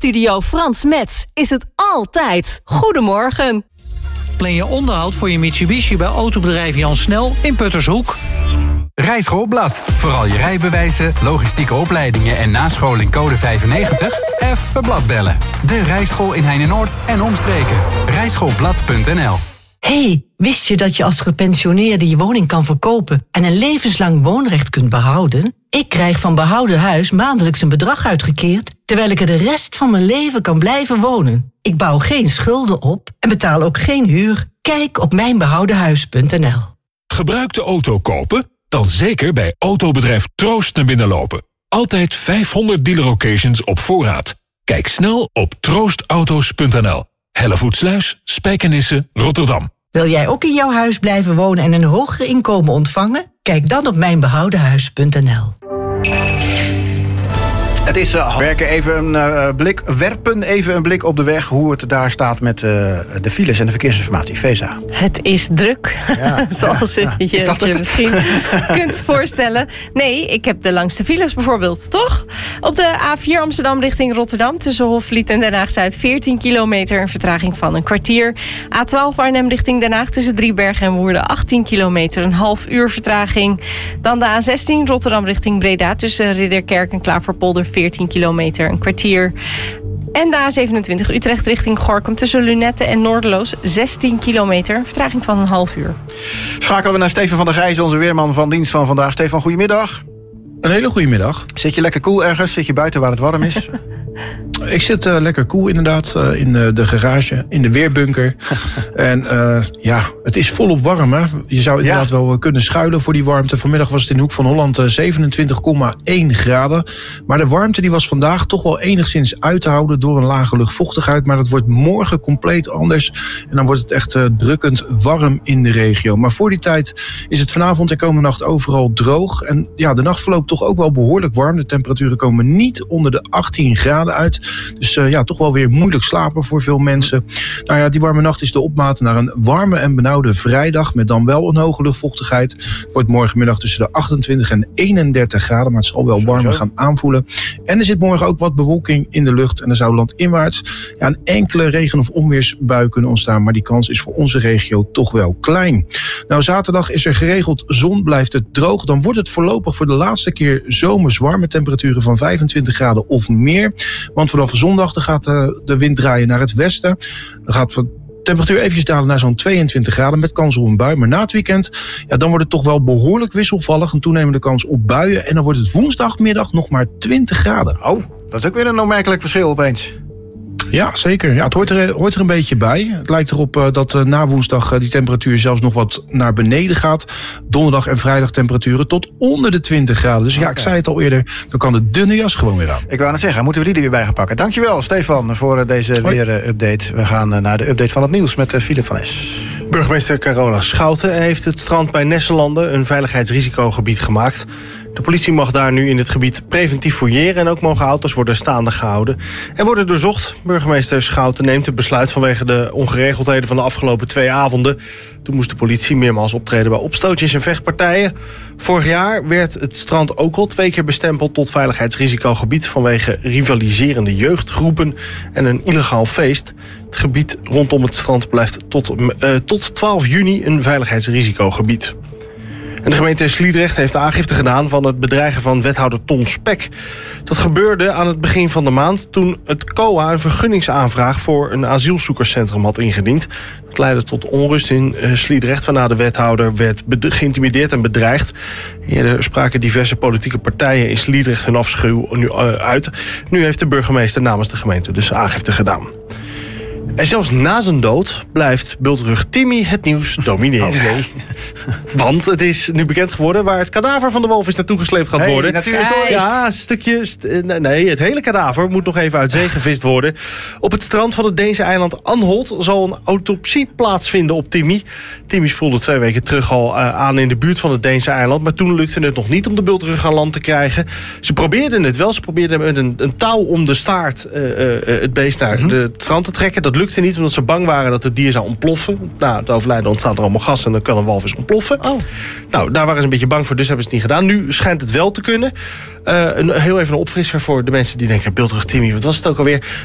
Studio Frans Metz is het altijd Goedemorgen. Plan je onderhoud voor je Mitsubishi bij autobedrijf Jan Snel in Puttershoek. Rijschoolblad. Vooral je rijbewijzen, logistieke opleidingen en nascholing code 95? Even bladbellen. De Rijschool in Heinenoord en omstreken. Rijschoolblad.nl. Hey, wist je dat je als gepensioneerde je woning kan verkopen en een levenslang woonrecht kunt behouden? Ik krijg van Behouden Huis maandelijks een bedrag uitgekeerd, terwijl ik er de rest van mijn leven kan blijven wonen. Ik bouw geen schulden op en betaal ook geen huur. Kijk op mijnbehoudenhuis.nl. Gebruikte auto kopen? Dan zeker bij autobedrijf Troost naar binnen lopen. Altijd 500 dealer-occasions op voorraad. Kijk snel op troostauto's.nl. Hellevoetsluis, Spijkenisse, Rotterdam. Wil jij ook in jouw huis blijven wonen en een hoger inkomen ontvangen? Kijk dan op mijnbehoudenhuis.nl. Het is werpen even een blik op de weg, hoe het daar staat met de files en de verkeersinformatie. Vesa. Het is druk, ja, zoals je misschien kunt voorstellen. Nee, ik heb de langste files bijvoorbeeld, toch? Op de A4 Amsterdam richting Rotterdam tussen Hofvliet en Den Haag-Zuid 14 kilometer, een vertraging van een kwartier. A12 Arnhem richting Den Haag tussen Driebergen en Woerden 18 kilometer, een half uur vertraging. Dan de A16 Rotterdam richting Breda tussen Ridderkerk en Klaverpolder 14 kilometer, een kwartier. En de A27 Utrecht richting Gorinchem tussen Lunette en Noorderloos 16 kilometer, vertraging van een half uur. Schakelen we naar Stefan van der Gijzen, onze weerman van dienst van vandaag. Stefan, goedemiddag. Een hele goede middag. Zit je lekker koel ergens? Zit je buiten waar het warm is? Ik zit lekker koel inderdaad in de garage, in de weerbunker. En het is volop warm. Hè? Je zou inderdaad wel kunnen schuilen voor die warmte. Vanmiddag was het in de Hoek van Holland 27,1 graden. Maar de warmte die was vandaag toch wel enigszins uit te houden door een lage luchtvochtigheid. Maar dat wordt morgen compleet anders. En dan wordt het echt drukkend warm in de regio. Maar voor die tijd is het vanavond en komende nacht overal droog. En ja, de nacht verloopt toch ook wel behoorlijk warm. De temperaturen komen niet onder de 18 graden uit. Dus toch wel weer moeilijk slapen voor veel mensen. Nou ja, die warme nacht is de opmaat naar een warme en benauwde vrijdag met dan wel een hoge luchtvochtigheid. Het wordt morgenmiddag tussen de 28 en 31 graden, maar het zal wel warmer gaan aanvoelen. En er zit morgen ook wat bewolking in de lucht en er zou landinwaarts een enkele regen- of onweersbui kunnen ontstaan, maar die kans is voor onze regio toch wel klein. Nou, zaterdag is er geregeld zon, blijft het droog. Dan wordt het voorlopig voor de laatste keer zomers warm met temperaturen van 25 graden of meer. Want vanaf zondag gaat de wind draaien naar het westen. Dan gaat de temperatuur eventjes dalen naar zo'n 22 graden met kans op een bui. Maar na het weekend, dan wordt het toch wel behoorlijk wisselvallig. Een toenemende kans op buien. En dan wordt het woensdagmiddag nog maar 20 graden. Oh, dat is ook weer een opmerkelijk verschil opeens. Ja, zeker. Ja, het hoort er een beetje bij. Het lijkt erop dat na woensdag die temperatuur zelfs nog wat naar beneden gaat. Donderdag en vrijdag temperaturen tot onder de 20 graden. Dus ik zei het al eerder, dan kan de dunne jas gewoon weer aan. Ik wou net zeggen, moeten we die er weer bij gaan pakken. Dankjewel, Stefan, voor deze weer-update. We gaan naar de update van het nieuws met Philip van Es. Burgemeester Carola Schouten heeft het strand bij Nesselanden een veiligheidsrisicogebied gemaakt. De politie mag daar nu in het gebied preventief fouilleren en ook mogen auto's worden staande gehouden en worden doorzocht. Burgemeester Schouten neemt het besluit vanwege de ongeregeldheden van de afgelopen 2 avonden. Toen moest de politie meermaals optreden bij opstootjes en vechtpartijen. Vorig jaar werd het strand ook al 2 keer bestempeld tot veiligheidsrisicogebied vanwege rivaliserende jeugdgroepen en een illegaal feest. Het gebied rondom het strand blijft tot 12 juni een veiligheidsrisicogebied. En de gemeente Sliedrecht heeft aangifte gedaan van het bedreigen van wethouder Ton Spek. Dat gebeurde aan het begin van de maand toen het COA een vergunningsaanvraag voor een asielzoekerscentrum had ingediend. Dat leidde tot onrust in Sliedrecht, waarna de wethouder werd geïntimideerd en bedreigd. Eerder spraken diverse politieke partijen in Sliedrecht hun afschuw uit. Nu heeft de burgemeester namens de gemeente dus aangifte gedaan. En zelfs na zijn dood blijft bultrug Timmy het nieuws domineren. Oh, nee. Want het is nu bekend geworden waar het kadaver van de walvis naartoe gesleept gaat worden. Natuurhistorisch. Ja, een stukje. Nee, het hele kadaver moet nog even uit zee gevist worden. Op het strand van het Deense eiland Anholt zal een autopsie plaatsvinden op Timmy. Timmy spoelde 2 weken terug al aan in de buurt van het Deense eiland. Maar toen lukte het nog niet om de bultrug aan land te krijgen. Ze probeerden het wel. Ze probeerden met een touw om de staart het beest naar het strand te trekken. Dat lukte niet, omdat ze bang waren dat het dier zou ontploffen. Na het overlijden ontstaat er allemaal gas en dan kan een walvis ontploffen. Oh. Nou, daar waren ze een beetje bang voor, dus hebben ze het niet gedaan. Nu schijnt het wel te kunnen. Heel even een opfrisser voor de mensen die denken, bultrug Timmy, wat was het ook alweer?